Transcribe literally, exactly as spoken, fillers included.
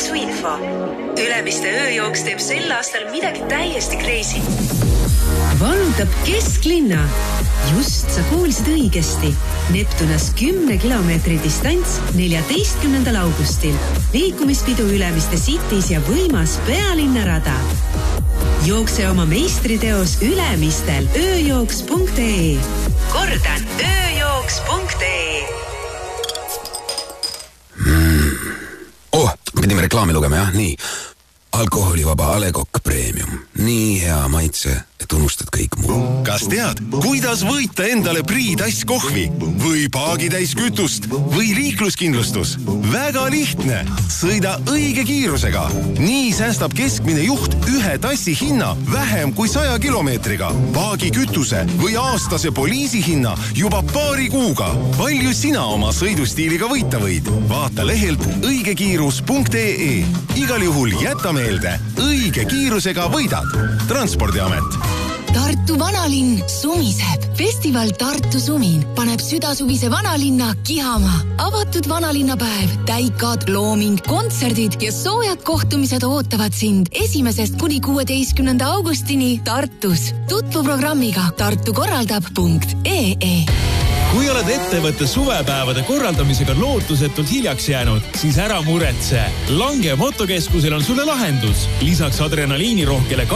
jooksuinfo. Ülemiste ööjooks teeb sel aastal midagi täiesti crazy. Vallutab kesklinna. Just sa kuulsid õigesti. Neptunas kümne kilomeetri distants neljateistkümnendal augustil. Liikumispidu Ülemiste Cities ja võimas pealinnarada. Jookse oma meistriteos Ülemistel ööjooks punkt ee. Kordan, ööjooks punkt ee. Mm. Oh, pidime reklaami lugema, jah? Nii. Alkoholivaba A Le Coq Premium. Nii hea maitse, et unustad kõik muu. Kas tead, kuidas võita endale Priidass kohvi või paagitäis kütust või liikluskindlustus? Väga lihtne. Sõida õige kiirusega. Nii säästab keskmine juht ühe tassi hinna vähem kui saja kilomeetriga. Paagi kütuse või aastase poliisi hinna juba paari kuuga. Palju sina oma sõidustiiliga võita võid? Vaata lehelt õigekiirus punkt ee. Igal juhul jäta meelde, õige kiirusega võidad. Transpordiamet. Tartu vanalinn sumiseb. Festival Tartu Sumin paneb südasuvise vanalinna kihama. Avatud vanalinnapäev, täikad, looming, kontserdid ja soojad kohtumised ootavad sind esimesest kuni kuueteistkümnenda augustini Tartus. Tutvu programmiga tartukorraldab punkt ee. Kui oled ettevõtte suvepäevade korraldamisega lootusetult hiljaks jäänud, siis ära muretse. Lange motokeskusel on sulle lahendus. Lisaks adrenaliinirohkele